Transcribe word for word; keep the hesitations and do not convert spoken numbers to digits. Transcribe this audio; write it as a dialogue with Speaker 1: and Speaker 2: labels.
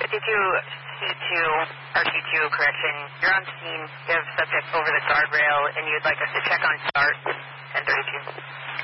Speaker 1: fifty-two C two, R T two, correction. You're on scene. You have subject over the guardrail, and you'd like us to check on start ten thirty-two.